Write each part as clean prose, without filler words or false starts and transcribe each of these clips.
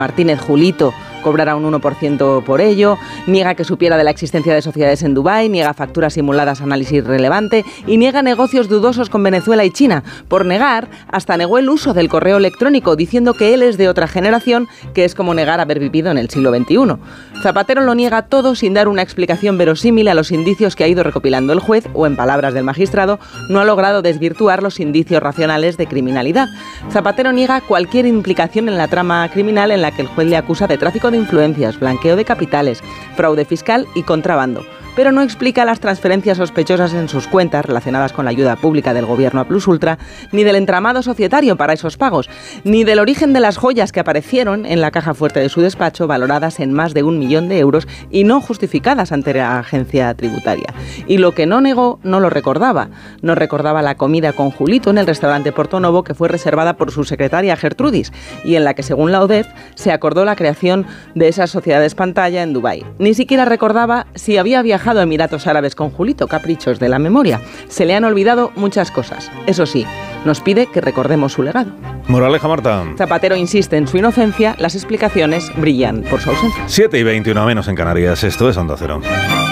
Martínez Julito cobrará un 1% por ello, niega que supiera de la existencia de sociedades en Dubái, niega facturas simuladas a análisis relevante y niega negocios dudosos con Venezuela y China. Por negar, hasta negó el uso del correo electrónico, diciendo que él es de otra generación, que es como negar haber vivido en el siglo XXI. Zapatero lo niega todo sin dar una explicación verosímil a los indicios que ha ido recopilando el juez, o en palabras del magistrado, no ha logrado desvirtuar los indicios racionales de criminalidad. Zapatero niega cualquier implicación en la trama criminal en la que el juez le acusa de tráfico de influencias, blanqueo de capitales, fraude fiscal y contrabando, pero no explica las transferencias sospechosas en sus cuentas relacionadas con la ayuda pública del gobierno a Plus Ultra, ni del entramado societario para esos pagos, ni del origen de las joyas que aparecieron en la caja fuerte de su despacho, valoradas en más de 1 millón de euros y no justificadas ante la agencia tributaria. Y lo que no negó, no lo recordaba. No recordaba la comida con Julito en el restaurante Portonovo, que fue reservada por su secretaria Gertrudis, y en la que, según la ODEF, se acordó la creación de esas sociedades pantalla en Dubái. Ni siquiera recordaba si había viajado a Emiratos Árabes con Julito, caprichos de la memoria. Se le han olvidado muchas cosas. Eso sí, nos pide que recordemos su legado. Moraleja, Marta. Zapatero insiste en su inocencia, las explicaciones brillan por su ausencia. 7:21 menos en Canarias. Esto es Onda Cero.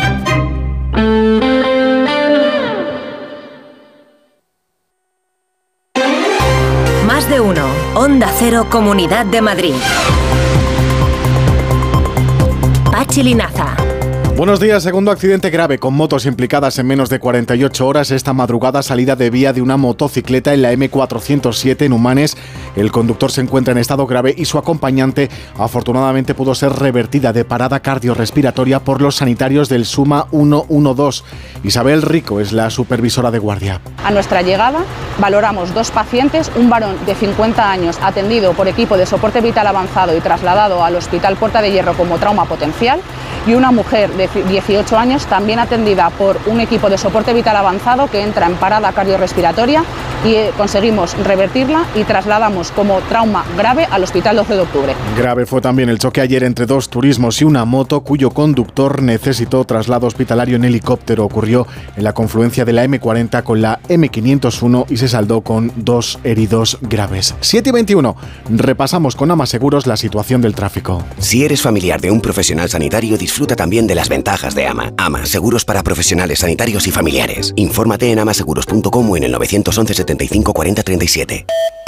Más de uno. Onda Cero, Comunidad de Madrid. Pachi Linaza. Buenos días. Segundo accidente grave con motos implicadas en menos de 48 horas. Esta madrugada, salida de vía de una motocicleta en la M407 en Humanes. El conductor se encuentra en estado grave y su acompañante afortunadamente pudo ser revertida de parada cardiorrespiratoria por los sanitarios del SUMA 112. Isabel Rico es la supervisora de guardia. A nuestra llegada valoramos 2 pacientes, un varón de 50 años atendido por equipo de soporte vital avanzado y trasladado al Hospital Puerta de Hierro como trauma potencial, y una mujer de 18 años también atendida por un equipo de soporte vital avanzado que entra en parada cardiorrespiratoria y conseguimos revertirla y trasladamos como trauma grave al Hospital 12 de Octubre. Grave fue también el choque ayer entre 2 turismos y una moto cuyo conductor necesitó traslado hospitalario en helicóptero. Ocurrió en la confluencia de la M40 con la M501 y se saldó con 2 heridos graves. 7:21. Repasamos con Ama Seguros la situación del tráfico. Si eres familiar de un profesional sanitario, disfruta también de las ventajas de Ama. Ama, seguros para profesionales sanitarios y familiares. Infórmate en amaseguros.com o en el 911 75 40 37.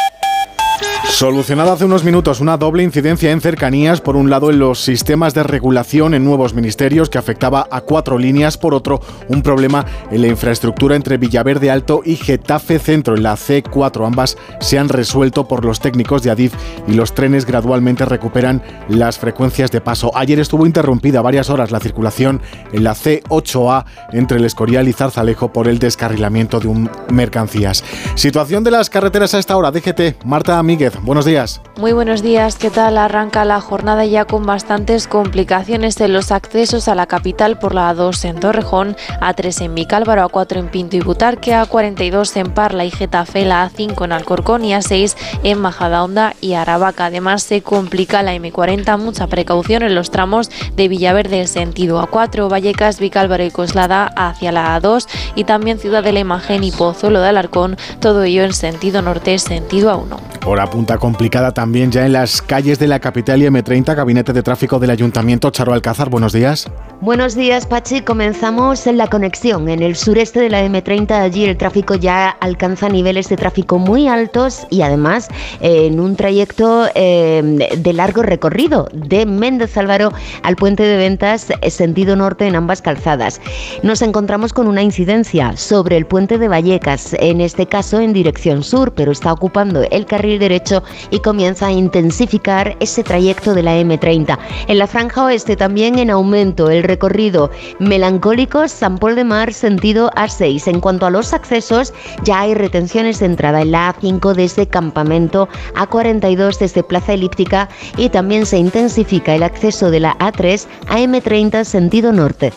Solucionada hace unos minutos una doble incidencia en cercanías, por un lado en los sistemas de regulación en nuevos ministerios que afectaba a 4 líneas, por otro un problema en la infraestructura entre Villaverde Alto y Getafe Centro en la C4. Ambas se han resuelto por los técnicos de Adif y los trenes gradualmente recuperan las frecuencias de paso. Ayer estuvo interrumpida varias horas la circulación en la C8A entre el Escorial y Zarzalejo por el descarrilamiento de un mercancías. Situación de las carreteras a esta hora. DGT, Marta Míguez, buenos días. Muy buenos días, ¿qué tal? Arranca la jornada ya con bastantes complicaciones en los accesos a la capital por la A2 en Torrejón, A3 en Vicálvaro, A4 en Pinto y Butarque, A42 en Parla y Getafe, la A5 en Alcorcón y A6 en Majadahonda y Aravaca. Además se complica la M40, mucha precaución en los tramos de Villaverde sentido A4, Vallecas, Vicálvaro y Coslada hacia la A2 y también Ciudad de la Imagen y Pozuelo de Alarcón, todo ello en sentido norte, sentido A1. Hora punta complicada también ya en las calles de la capital y M30, Gabinete de Tráfico del Ayuntamiento. Charo Alcázar, buenos días. Buenos días, Pachi. Comenzamos en la conexión. En el sureste de la M30, allí el tráfico ya alcanza niveles de tráfico muy altos y además en un trayecto de largo recorrido, de Méndez Álvaro al Puente de Ventas, sentido norte en ambas calzadas. Nos encontramos con una incidencia sobre el Puente de Vallecas, en este caso en dirección sur, pero está ocupando el carril derecho y comienza a intensificar ese trayecto de la M30. En la franja oeste también en aumento el recorrido Melancólicos, San Pol de Mar, sentido A6. En cuanto a los accesos, ya hay retenciones de entrada en la A5 desde Campamento, A42 desde Plaza Elíptica y también se intensifica el acceso de la A3 a M30 sentido norte.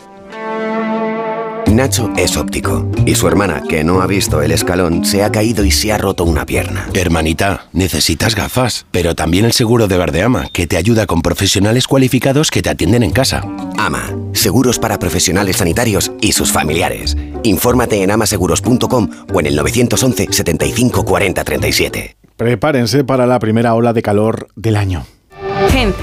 Nacho es óptico y su hermana, que no ha visto el escalón, se ha caído y se ha roto una pierna. Hermanita, necesitas gafas, pero también el seguro de Verdeama, que te ayuda con profesionales cualificados que te atienden en casa. Ama, seguros para profesionales sanitarios y sus familiares. Infórmate en amaseguros.com o en el 911 75 40 37. Prepárense para la primera ola de calor del año. Gente,